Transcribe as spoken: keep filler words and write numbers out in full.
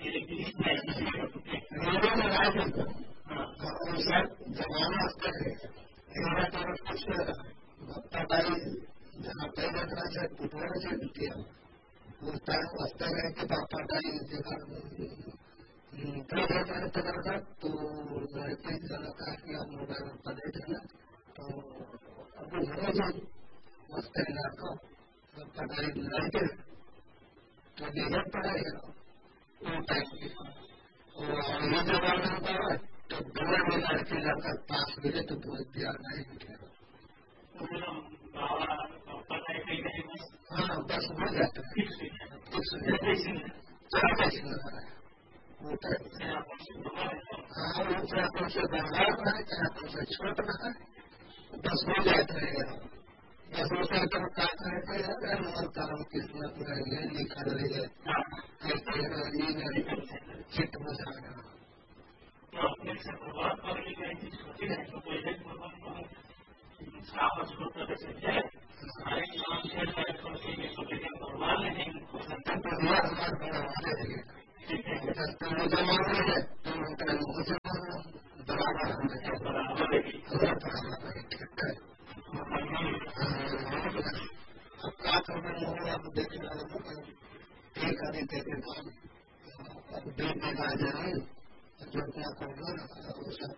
मेरे में राय देता ऐसा जमाना आता है मेरा तरफ कुछ वक्ताकारी जहाँ पहले तरह से पुटवाने से किया वो टाइम वस्ता रहे कि वक्ताकारी जगह प्रयोग करता तो लड़के जरा कहा कि आप मोबाइल पर देते हैं तो अभी रोज वस्ता इलाका वक्ताकारी लड़के तो देना पड़ेगा वो टाइम की और ये जमाना होता है तो दो में लड़के लड़का पास मिले तो बहुत प्यार नहीं मिलेगा हाँ बस हो जाता है हाँ ऊँचा तुमसे बढ़ा रहा है चाहे तुमसे छोट रहा है बस हो जाता है बस उसका तुम क्या करते हैं और काम किस्मत रहेंगे लिखा रहेगा चिट बजाना एक आदि देते अब देख में आ जाए जो क्या करना